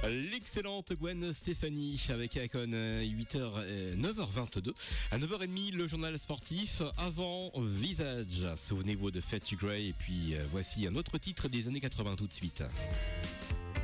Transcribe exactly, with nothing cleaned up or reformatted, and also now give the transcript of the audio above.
L'excellente Gwen Stefani avec Akon, huit heures, neuf heures vingt-deux. À neuf heures trente, le journal sportif. Avant Visage, souvenez-vous de Fetty Gray. Et puis voici un autre titre des années quatre-vingts tout de suite.